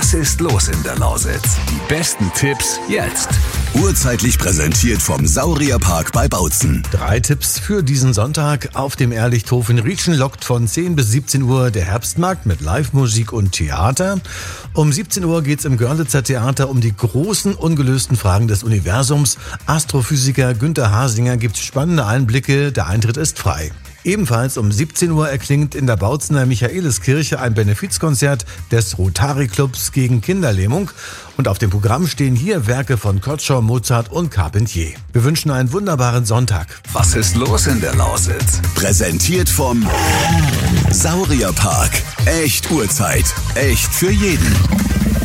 Was ist los in der Lausitz? Die besten Tipps jetzt. Urzeitlich präsentiert vom Saurierpark bei Bautzen. 3 Tipps für diesen Sonntag. Auf dem Ehrlichthof in Rietschen lockt von 10 bis 17 Uhr der Herbstmarkt mit Live-Musik und Theater. Um 17 Uhr geht's im Görlitzer Theater um die großen ungelösten Fragen des Universums. Astrophysiker Günther Hasinger gibt spannende Einblicke. Der Eintritt ist frei. Ebenfalls um 17 Uhr erklingt in der Bautzener Michaeliskirche ein Benefizkonzert des Rotary Clubs gegen Kinderlähmung. Und auf dem Programm stehen hier Werke von Kotscher, Mozart und Carpentier. Wir wünschen einen wunderbaren Sonntag. Was ist los in der Lausitz? Präsentiert vom Saurierpark. Echt Uhrzeit. Echt für jeden.